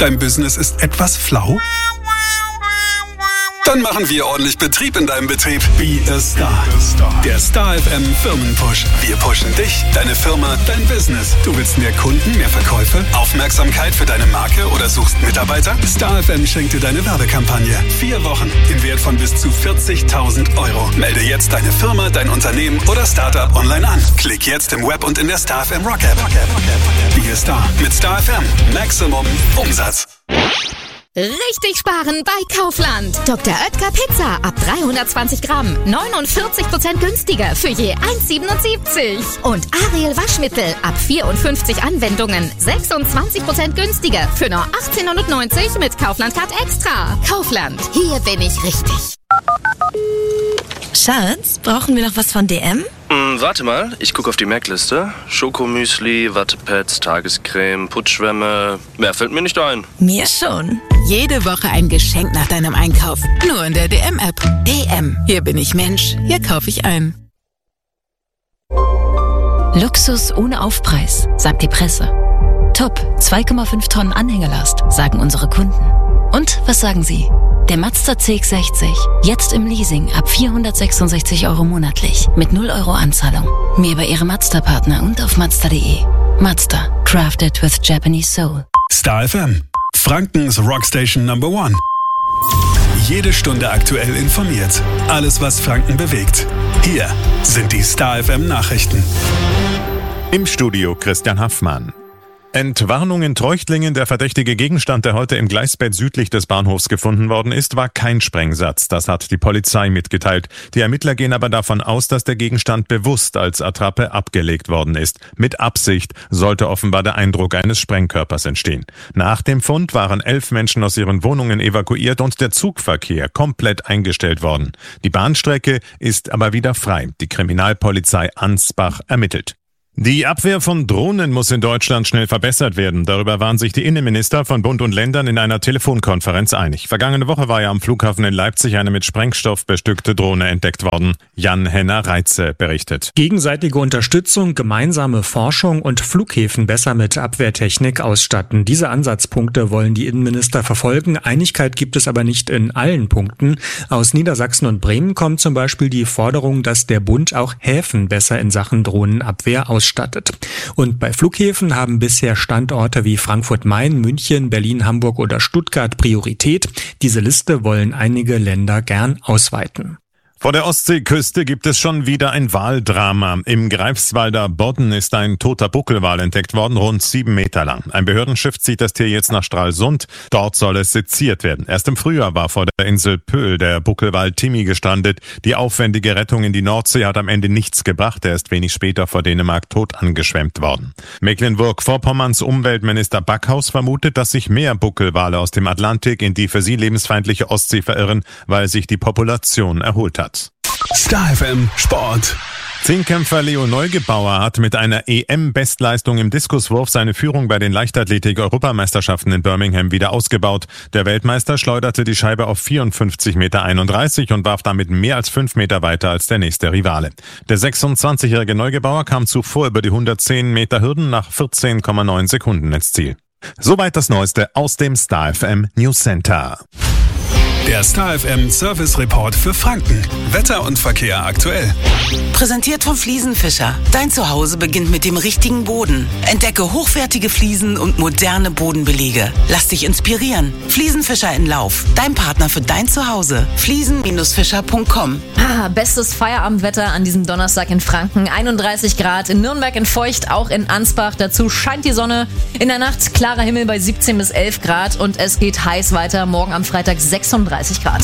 Dein Business ist etwas flau? Dann machen wir ordentlich Betrieb in deinem Betrieb. Be a Star. Der Star FM Firmenpush. Wir pushen dich, deine Firma, dein Business. Du willst mehr Kunden, mehr Verkäufe, Aufmerksamkeit für deine Marke oder suchst Mitarbeiter? Star FM schenkt dir deine Werbekampagne. 4 Wochen im Wert von bis zu 40.000 Euro. Melde jetzt deine Firma, dein Unternehmen oder Startup online an. Klick jetzt im Web und in der Star FM Rock App. Be a Star mit Star FM. Maximum Umsatz. Richtig sparen bei Kaufland. Dr. Oetker Pizza ab 320 Gramm. 49% günstiger für je 1,77. Und Ariel Waschmittel ab 54 Anwendungen. 26% günstiger für nur 18,90 mit Kaufland Card Extra. Kaufland, hier bin ich richtig. Schatz, brauchen wir noch was von DM? Warte mal, ich gucke auf die Merkliste. Schokomüsli, Wattepads, Tagescreme, Putzschwämme. Mehr fällt mir nicht ein. Mir schon. Jede Woche ein Geschenk nach deinem Einkauf. Nur in der DM-App. DM. Hier bin ich Mensch. Hier kaufe ich ein. Luxus ohne Aufpreis, sagt die Presse. Top, 2,5 Tonnen Anhängerlast, sagen unsere Kunden. Und was sagen Sie? Der Mazda CX-60, jetzt im Leasing ab 466 Euro monatlich, mit 0 Euro Anzahlung. Mehr bei Ihrem Mazda-Partner und auf Mazda.de. Mazda, crafted with Japanese soul. Star FM, Frankens Rockstation Number 1. Jede Stunde aktuell informiert. Alles, was Franken bewegt. Hier sind die Star FM Nachrichten. Im Studio Christian Haffmann. Entwarnung in Treuchtlingen. Der verdächtige Gegenstand, der heute im Gleisbett südlich des Bahnhofs gefunden worden ist, war kein Sprengsatz. Das hat die Polizei mitgeteilt. Die Ermittler gehen aber davon aus, dass der Gegenstand bewusst als Attrappe abgelegt worden ist. Mit Absicht sollte offenbar der Eindruck eines Sprengkörpers entstehen. Nach dem Fund waren 11 Menschen aus ihren Wohnungen evakuiert und der Zugverkehr komplett eingestellt worden. Die Bahnstrecke ist aber wieder frei. Die Kriminalpolizei Ansbach ermittelt. Die Abwehr von Drohnen muss in Deutschland schnell verbessert werden. Darüber waren sich die Innenminister von Bund und Ländern in einer Telefonkonferenz einig. Vergangene Woche war ja am Flughafen in Leipzig eine mit Sprengstoff bestückte Drohne entdeckt worden. Jan-Henner-Reitze berichtet. Gegenseitige Unterstützung, gemeinsame Forschung und Flughäfen besser mit Abwehrtechnik ausstatten. Diese Ansatzpunkte wollen die Innenminister verfolgen. Einigkeit gibt es aber nicht in allen Punkten. Aus Niedersachsen und Bremen kommt zum Beispiel die Forderung, dass der Bund auch Häfen besser in Sachen Drohnenabwehr ausstattet. Und bei Flughäfen haben bisher Standorte wie Frankfurt-Main, München, Berlin, Hamburg oder Stuttgart Priorität. Diese Liste wollen einige Länder gern ausweiten. Vor der Ostseeküste gibt es schon wieder ein Waldrama. Im Greifswalder Bodden ist ein toter Buckelwal entdeckt worden, rund 7 Meter lang. Ein Behördenschiff zieht das Tier jetzt nach Stralsund. Dort soll es seziert werden. Erst im Frühjahr war vor der Insel Pöhl der Buckelwal Timmy gestrandet. Die aufwendige Rettung in die Nordsee hat am Ende nichts gebracht. Er ist wenig später vor Dänemark tot angeschwemmt worden. Mecklenburg-Vorpommerns Umweltminister Backhaus vermutet, dass sich mehr Buckelwale aus dem Atlantik in die für sie lebensfeindliche Ostsee verirren, weil sich die Population erholt hat. Star FM Sport. Zehnkämpfer Leo Neugebauer hat mit einer EM-Bestleistung im Diskuswurf seine Führung bei den Leichtathletik-Europameisterschaften in Birmingham wieder ausgebaut. Der Weltmeister schleuderte die Scheibe auf 54,31 Meter und warf damit mehr als 5 Meter weiter als der nächste Rivale. Der 26-jährige Neugebauer kam zuvor über die 110 Meter Hürden nach 14,9 Sekunden ins Ziel. Soweit das Neueste aus dem Star FM News Center. Der Star FM Service Report für Franken. Wetter und Verkehr aktuell. Präsentiert von Fliesenfischer. Dein Zuhause beginnt mit dem richtigen Boden. Entdecke hochwertige Fliesen und moderne Bodenbelege. Lass dich inspirieren. Fliesenfischer in Lauf. Dein Partner für dein Zuhause. Fliesen-fischer.com. Bestes Feierabendwetter an diesem Donnerstag in Franken. 31 Grad. In Nürnberg in Feucht, auch in Ansbach. Dazu scheint die Sonne. In der Nacht klarer Himmel bei 17 bis 11 Grad. Und es geht heiß weiter. Morgen am Freitag 36 Grad.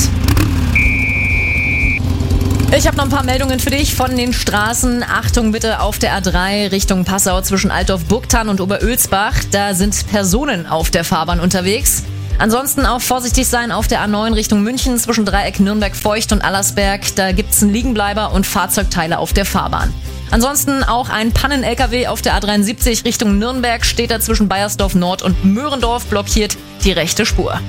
Ich habe noch ein paar Meldungen für dich von den Straßen. Achtung bitte auf der A3 Richtung Passau zwischen Altdorf-Burgthann und Oberölsbach. Da sind Personen auf der Fahrbahn unterwegs. Ansonsten auch vorsichtig sein auf der A9 Richtung München zwischen Dreieck Nürnberg-Feucht und Allersberg. Da gibt's einen Liegenbleiber und Fahrzeugteile auf der Fahrbahn. Ansonsten auch ein Pannen-LKW auf der A73 Richtung Nürnberg. Steht da zwischen Baiersdorf Nord und Möhrendorf, blockiert die rechte Spur.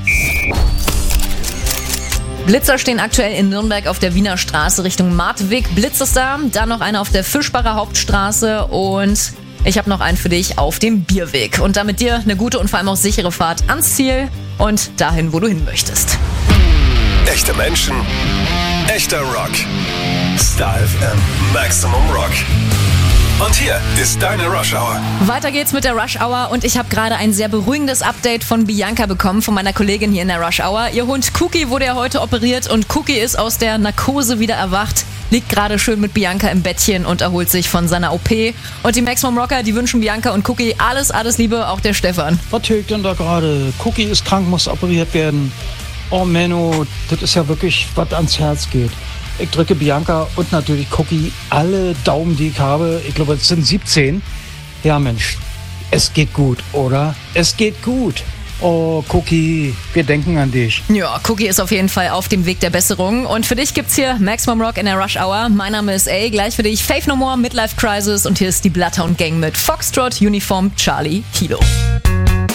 Blitzer stehen aktuell in Nürnberg auf der Wiener Straße Richtung Martwig. Blitz ist da. Dann noch einer auf der Fischbacher Hauptstraße und Ich habe noch einen für dich auf dem Bierweg. Und damit dir eine gute und vor allem auch sichere Fahrt ans Ziel und dahin, wo du hin möchtest. Echte Menschen, echter Rock. Star FM Maximum Rock. Und hier ist deine Rush Hour. Weiter geht's mit der Rush Hour und ich habe gerade ein sehr beruhigendes Update von Bianca bekommen, von meiner Kollegin hier in der Rush Hour. Ihr Hund Cookie wurde ja heute operiert und Cookie ist aus der Narkose wieder erwacht, liegt gerade schön mit Bianca im Bettchen und erholt sich von seiner OP. Und die Maximum Rocker, die wünschen Bianca und Cookie alles Liebe, auch der Stefan. Was hilft denn da gerade? Cookie ist krank, muss operiert werden. Oh Menno, das ist ja wirklich, was ans Herz geht. Ich drücke Bianca und natürlich Cookie alle Daumen, die ich habe. Ich glaube, es sind 17. Ja, Mensch, es geht gut, oder? Es geht gut. Oh, Cookie, wir denken an dich. Ja, Cookie ist auf jeden Fall auf dem Weg der Besserung. Und für dich gibt's hier Maximum Rock in der Rush Hour. Mein Name ist A. Gleich für dich Faith No More, Midlife Crisis. Und hier ist die Bloodhound Gang mit Foxtrot, Uniform, Charlie, Kilo.